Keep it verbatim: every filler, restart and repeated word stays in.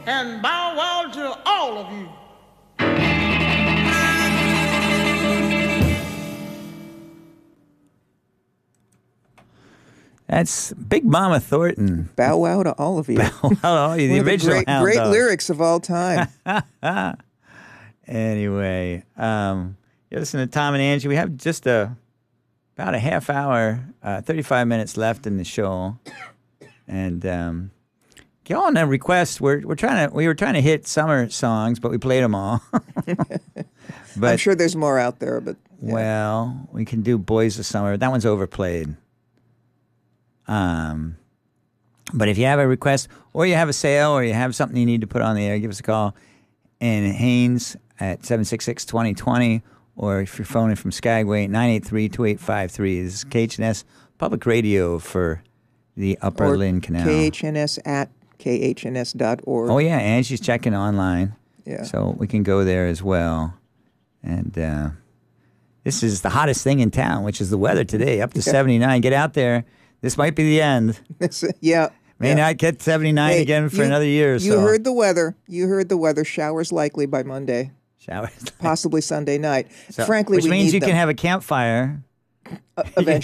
and bow wow to all of you. That's Big Mama Thornton. Bow wow to all of you. Bow wow to all of you. The One of original the great, Hound great Dog. lyrics of all time. Anyway, um, you listen to Tom and Angie. We have just a about a half hour, uh, thirty-five minutes left in the show, and um, get on a request. We're we're trying to we were trying to hit summer songs, but we played them all. But I'm sure there's more out there, but yeah. well, we can do Boys of Summer. That one's overplayed. Um, but if you have a request, or you have a sale, or you have something you need to put on the air, give us a call in Haynes at seven six six, two zero two zero, or if you're phoning from Skagway, nine eight three, two eight five three. This is K H N S Public Radio for the Upper or Lynn Canal. K H N S at K H N S dot org. Oh, yeah, and she's checking online. Yeah. So we can go there as well. And uh, this is the hottest thing in town, which is the weather today, up to Yeah. seventy-nine. Get out there. This might be the end. yeah. May yeah. not get seventy-nine Hey, again for you- another year or You so. heard the weather. You heard the weather. Showers likely by Monday, Showers. possibly Sunday night. So- Frankly, which we means need you them. can have a campfire. Uh, eventually.